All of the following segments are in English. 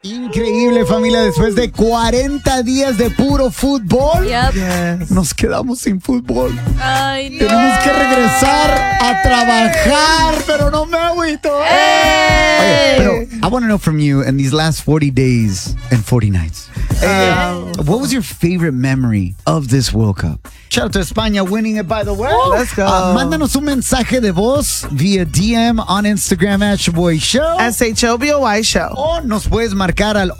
Increíble, familia. Después de 40 días de puro fútbol, nos quedamos sin fútbol. Ay, no. Tenemos que regresar a trabajar, pero no me agüito. Oye, pero I want to know from you in these last 40 days and 40 nights. What was your favorite memory of this World Cup? Shout out to España winning it, by the way. Let's go. Mándanos un mensaje de voz via DM on Instagram at Shaboy Show. SHOBOY Show. O nos puedes marcar al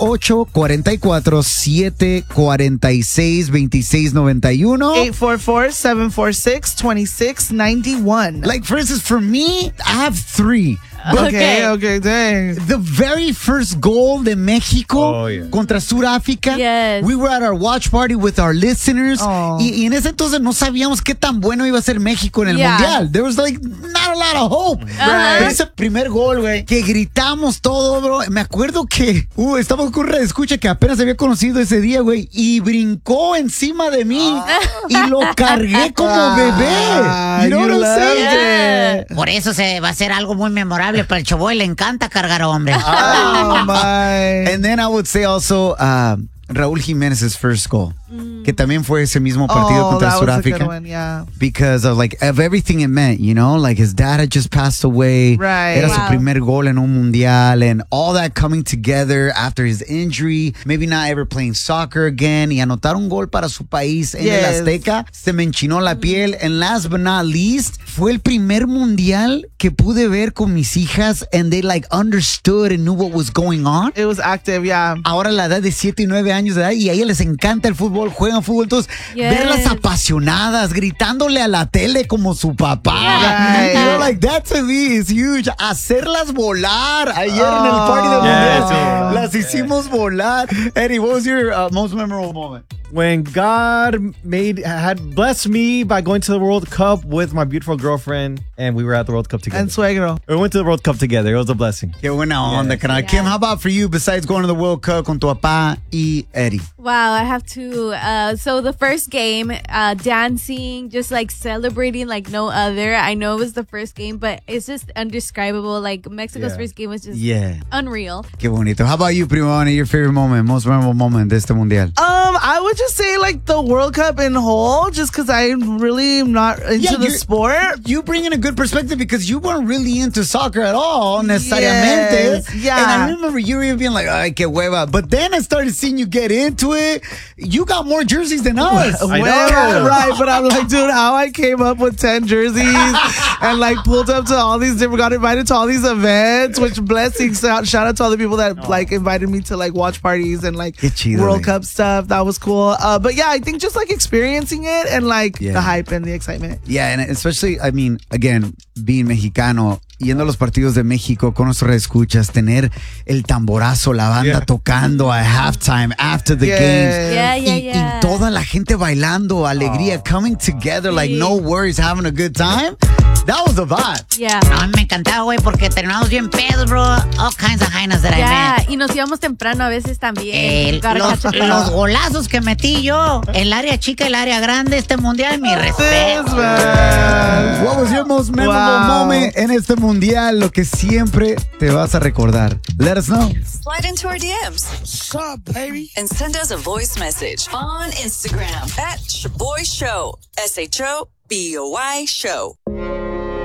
844-746-2691. 844-746-2691. Like, for instance, for me, I have 3. Okay, dang. The very first goal de México contra Sudáfrica. Yes. We were at our watch party with our listeners. Y en ese entonces no sabíamos qué tan bueno iba a ser México en el Mundial. There was like not a lot of hope. Pero ese primer gol, güey, que gritamos todo, bro. Me acuerdo que estamos con una escucha que apenas había conocido ese día, güey, y brincó encima de mí y lo cargué como bebé. You know what I'm saying? Por eso se va a hacer algo muy memorable para el Choboy. Le encanta cargar hombres. Oh, my. And then I would say also Raúl Jiménez's first goal, que también fue ese mismo partido contra Sudáfrica. Because of everything it meant, you know, like his dad had just passed away. Right. Era su primer gol en un mundial, and all that coming together after his injury, maybe not ever playing soccer again, y anotar un gol para su país en el Azteca, se me enchinó la piel. And last but not least, fue el primer mundial que pude ver con mis hijas, and they understood and knew what was going on. It was active, Ahora a la edad de 7 y 9 años de edad, y a ellas les encanta el fútbol, juegan fútbol, entonces verlas apasionadas, gritándole a la tele como su papá. You know, like that to me is huge. Hacerlas volar. Ayer en el party del mundial las hicimos volar. Eddie, what was your most memorable moment? When God had blessed me by going to the World Cup with my beautiful girlfriend, and we were at the World Cup together. And suegro. We went to the World Cup together. It was a blessing. Qué buena onda, carnal. Kim, how about for you, besides going to the World Cup con tu papá y Eddie? Wow, I have to. So the first game, dancing, just celebrating like no other. I know it was the first game, but it's just indescribable. Like Mexico's first game was just unreal. Qué bonito. How about you, Primavera? Your favorite moment, most memorable moment de este mundial? I would just say the World Cup in whole, just because I'm really not into the sport. You bring in a good perspective because you weren't really into soccer at all, necesariamente. And I remember you even being like, ay, qué hueva. But then I started seeing you get into it. You got more jerseys than us. I know. Right, but I'm like, dude, how I came up with 10 jerseys and pulled up to all these different, got invited to all these events, which blessings. Shout out to all the people that invited me to watch parties and World Cup stuff. That was cool. But yeah, I think just experiencing it and the hype and the excitement. Yeah, and especially, I mean, again, being Mexicano, yendo a los partidos de México con nuestros escuchas, tener el tamborazo, la banda tocando at halftime, after the games. Y toda la gente bailando, alegría, coming together, no worries, having a good time. That was the vibe. Yeah. No, me encantaba, güey, porque terminamos bien pedos, bro. All kinds of highness that I met. Y nos íbamos temprano a veces también. Los golazos que metí yo, el área chica y el área grande, este mundial, mi respeto. What was your most memorable moment en este mundial? Lo que siempre te vas a recordar. Let us know. Slide into our DMs. What's up, baby? And send us a voice message on Instagram at Shaboy Show. SHOBOY Show.